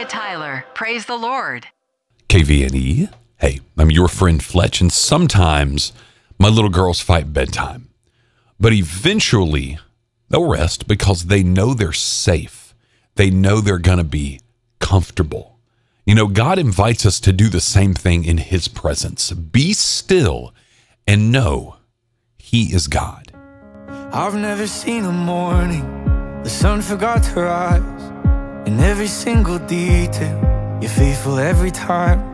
Micah Tyler. Praise the Lord. KVNE. Hey, I'm your friend Fletch, and sometimes my little girls fight bedtime. But eventually, they'll rest because they know they're safe. They know they're going to be comfortable. You know, God invites us to do the same thing in His presence. Be still and know He is God. I've never seen a morning the sun forgot to rise. In every single detail, you're faithful every time.